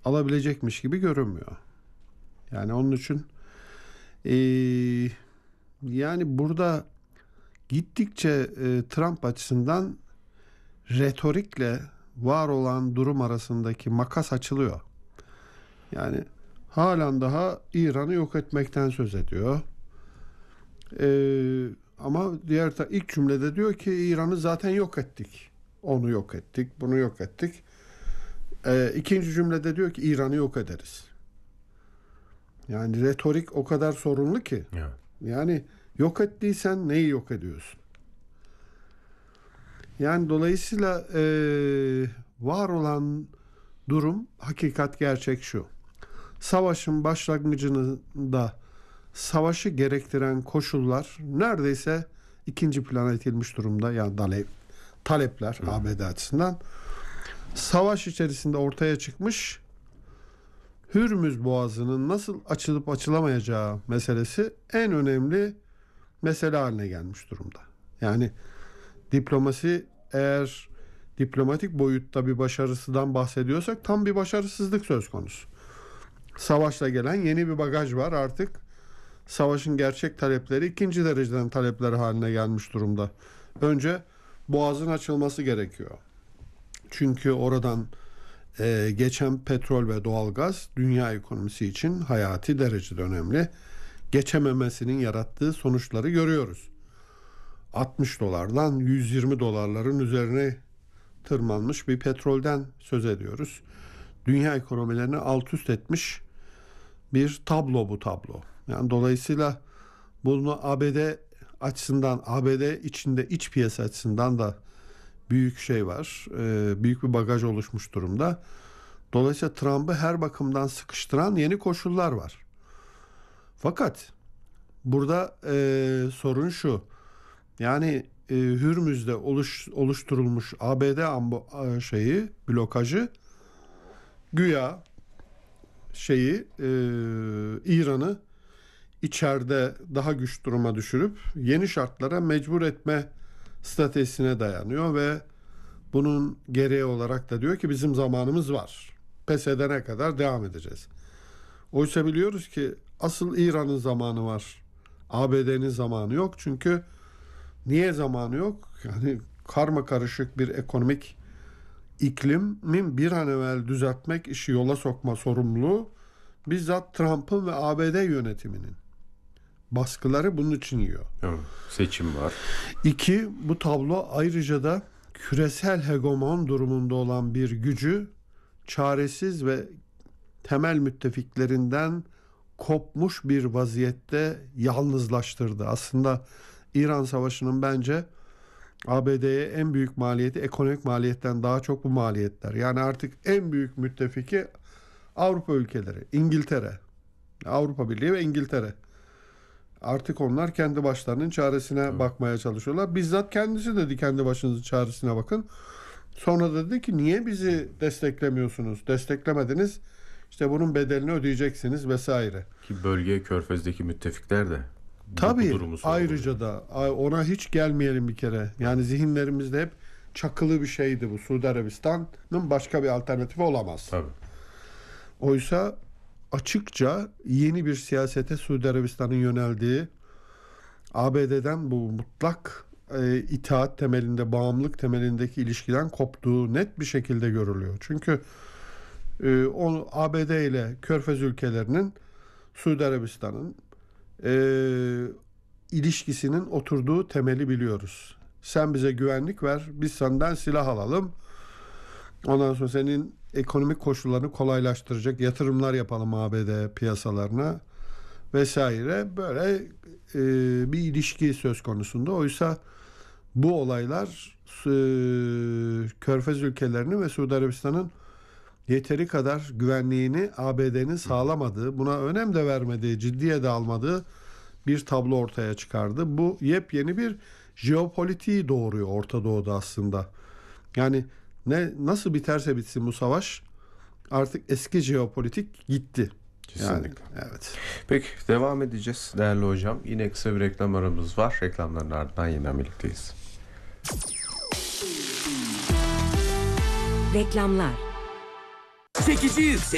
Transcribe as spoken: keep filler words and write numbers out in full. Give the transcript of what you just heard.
alabilecekmiş gibi görünmüyor. Yani onun için e, yani burada gittikçe e, Trump açısından retorikle var olan durum arasındaki makas açılıyor. Yani halen daha İran'ı yok etmekten söz ediyor. Ee, ama diğer ta- ilk cümlede diyor ki İran'ı zaten yok ettik. Onu yok ettik, bunu yok ettik. Ee, ikinci cümlede diyor ki İran'ı yok ederiz. Yani retorik o kadar sorunlu ki. Evet. Yani yok ettiysen neyi yok ediyorsun? Yani dolayısıyla e, var olan durum, hakikat, gerçek şu. Savaşın başlangıcında savaşı gerektiren koşullar neredeyse ikinci plana itilmiş durumda. Yani talep, talepler Hı. A B D açısından. Savaş içerisinde ortaya çıkmış Hürmüz Boğazı'nın nasıl açılıp açılamayacağı meselesi en önemli mesele haline gelmiş durumda. Yani diplomasi, eğer diplomatik boyutta bir başarısından bahsediyorsak tam bir başarısızlık söz konusu. Savaşla gelen yeni bir bagaj var artık. Savaşın gerçek talepleri ikinci dereceden talepleri haline gelmiş durumda. Önce boğazın açılması gerekiyor. Çünkü oradan e, geçen petrol ve doğalgaz dünya ekonomisi için hayati derecede önemli. Geçememesinin yarattığı sonuçları görüyoruz. altmış dolardan yüz yirmi dolarların üzerine tırmanmış bir petrolden söz ediyoruz. Dünya ekonomilerini alt üst etmiş bir tablo bu tablo. Yani dolayısıyla bunu A B D açısından, A B D içinde iç piyasa açısından da büyük şey var. E, büyük bir bagaj oluşmuş durumda. Dolayısıyla Trump'ı her bakımdan sıkıştıran yeni koşullar var. Fakat burada e, sorun şu. Yani e, Hürmüz'de oluş, oluşturulmuş A B D ambo, şeyi, blokajı güya şeyi e, İran'ı içeride daha güç duruma düşürüp yeni şartlara mecbur etme stratejisine dayanıyor ve bunun gereği olarak da diyor ki bizim zamanımız var. Pes edene kadar devam edeceğiz. Oysa biliyoruz ki asıl İran'ın zamanı var. A B D'nin zamanı yok. Çünkü niye zamanı yok? Yani karma karışık bir ekonomik iklimin bir an evvel düzeltmek, işi yola sokma sorumluluğu bizzat Trump'ın ve A B D yönetiminin. Baskıları bunun için yiyor. Evet, seçim var. İki, bu tablo ayrıca da küresel hegemon durumunda olan bir gücü çaresiz ve temel müttefiklerinden kopmuş bir vaziyette yalnızlaştırdı. Aslında İran Savaşı'nın bence A B D'ye en büyük maliyeti ekonomik maliyetten daha çok bu maliyetler. Yani artık en büyük müttefiki Avrupa ülkeleri, İngiltere, Avrupa Birliği ve İngiltere. Artık onlar kendi başlarının çaresine evet. bakmaya çalışıyorlar. Bizzat kendisi dedi kendi başınızın çaresine bakın. Sonra dedi ki niye bizi desteklemiyorsunuz? Desteklemediniz. İşte bunun bedelini ödeyeceksiniz vesaire. Ki bölge Körfez'deki müttefikler de tabii ayrıca da ona hiç gelmeyelim bir kere. Yani zihinlerimizde hep çakılı bir şeydi bu. Suudi Arabistan'ın başka bir alternatifi olamaz. Tabii. Oysa açıkça yeni bir siyasete Suudi Arabistan'ın yöneldiği, A B D'den bu mutlak e, itaat temelinde, bağımlılık temelindeki ilişkiden koptuğu net bir şekilde görülüyor. Çünkü e, o A B D ile Körfez ülkelerinin Suudi Arabistan'ın e, ilişkisinin oturduğu temeli biliyoruz. Sen bize güvenlik ver, biz senden silah alalım. Ondan sonra senin ekonomik koşullarını kolaylaştıracak yatırımlar yapalım A B D piyasalarına vesaire. Böyle e, bir ilişki söz konusunda. Oysa bu olaylar e, Körfez ülkelerinin ve Suudi Arabistan'ın yeteri kadar güvenliğini A B D'nin sağlamadığı, buna önem de vermediği, ciddiye de almadığı bir tablo ortaya çıkardı. Bu yepyeni bir jeopolitiği doğuruyor Orta Doğu'da aslında. Yani ne nasıl biterse bitsin bu savaş artık eski jeopolitik gitti. Kesinlikle. Yani, evet. Peki devam edeceğiz değerli hocam. Yine kısa bir reklam aramız var. Reklamların ardından yine birlikteyiz. Reklamlar. Çekici yüksek.